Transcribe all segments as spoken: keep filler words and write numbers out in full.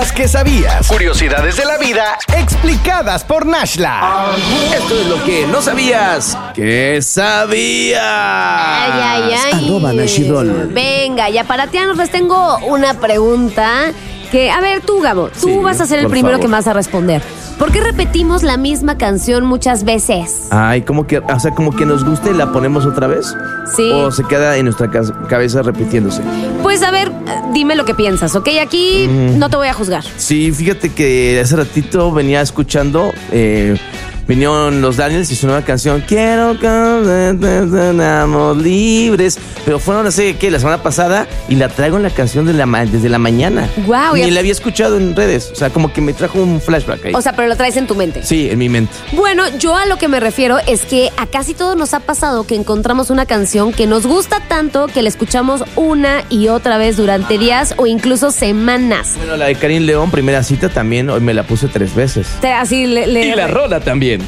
cosas que sabías. Curiosidades de la vida explicadas por Nashla. Esto es lo que no sabías. ¿Qué sabías? Ay, ay, ay. Arroba Nashirol. Venga, y para ti les tengo una pregunta que, a ver, tú, Gabo, tú Sí, vas a ser el por primero favor. que me vas a responder. ¿Por qué repetimos la misma canción muchas veces? Ay, como que, o sea, como que nos gusta y la ponemos otra vez. Sí. O se queda en nuestra ca- cabeza repitiéndose. Pues a ver, dime lo que piensas, ¿ok? Aquí no te voy a juzgar. Sí, fíjate que hace ratito venía escuchando, eh, vinieron los Daniels y su nueva canción, Quiero que seamos libres. Pero fueron, no sé qué, la semana pasada y la traigo en la canción de la ma- desde la mañana. Guau, Ni ya- la había escuchado en redes. O sea, como que me trajo un flashback ahí. O sea, pero lo traes en tu mente. Sí, en mi mente. Bueno, yo a lo que me refiero es que a casi todos nos ha pasado que encontramos una canción que nos gusta tanto que la escuchamos una y otra vez durante días o incluso semanas. Bueno, la de Karim León, primera cita, también hoy me la puse tres veces. Te- Así le, le- Y la rola también.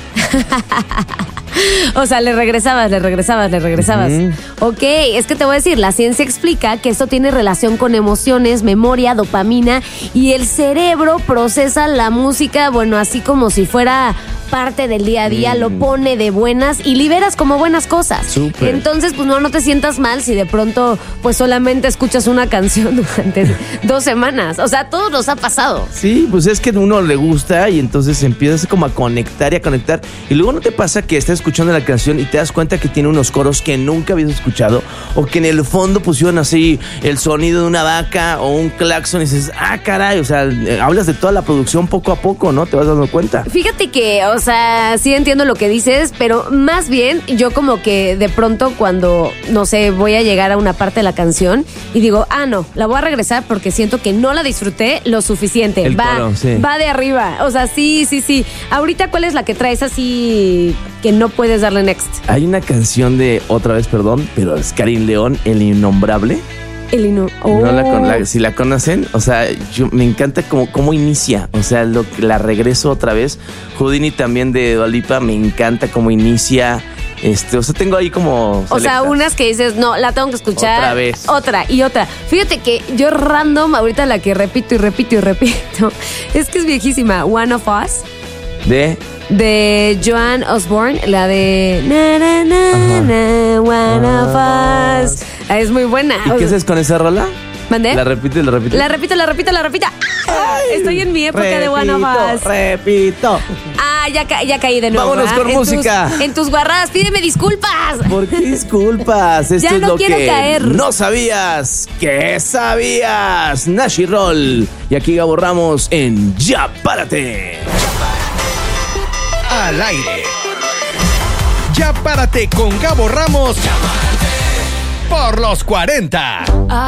O sea, le regresabas, le regresabas, le regresabas. Ujú. Ok, es que te voy a decir, la ciencia explica que esto tiene relación con emociones, memoria, dopamina y el cerebro procesa la música, bueno, así como si fuera parte del día a día, lo pone de buenas y liberas como buenas cosas. Súper. Entonces, pues no, no te sientas mal si de pronto pues solamente escuchas una canción durante dos semanas. O sea, a todos nos ha pasado. Sí, pues es que a uno le gusta y entonces empiezas como a conectar y a conectar. Y luego no te pasa que estás escuchando la canción y te das cuenta que tiene unos coros que nunca habías escuchado o que en el fondo pusieron así el sonido de una vaca o un claxon y dices, ah, caray, o sea, eh, hablas de toda la producción poco a poco, ¿no? Te vas dando cuenta. Fíjate que, o sea, sí entiendo lo que dices, pero más bien yo como que de pronto cuando, no sé, voy a llegar a una parte de la canción y digo, ah, no, la voy a regresar porque siento que no la disfruté lo suficiente. El va, coro, sí. va de arriba. O sea, sí, sí, sí. Ahorita, ¿cuál es la que traes así que no puedes darle next? Hay una canción de, otra vez, perdón, pero es Karim León, El Innombrable. El hino. Oh. No la con- la- si la conocen, o sea, yo, me encanta cómo, cómo inicia, o sea, lo que la regreso otra vez. Houdini también de Dua Lipa, me encanta cómo inicia, este, o sea, tengo ahí como O sea, selectas. unas que dices, no, la tengo que escuchar. Otra vez. Otra y otra. Fíjate que yo random, ahorita la que repito y repito y repito, es que es viejísima. One of Us, de de Joan Osborne, la de na, na, na, Ajá. na, One of Us. Ah, es muy buena. ¿Y qué haces con esa rola? ¿Mandé? La repite, la repite. La repito, la repito, la repito. ¡Ah! Estoy en mi época de One of Us. Repito. Ah, ya, ca- ya caí de nuevo. Vámonos ¿verdad? con En tus- música. en tus guarradas, pídeme disculpas. ¿Por qué disculpas? Esto Ya es no lo quiero que caer. no sabías. ¿Qué sabías? Nashirol. Y aquí Gabo Ramos en Ya Párate. Al aire. Ya párate con Gabo Ramos. Por los cuarenta.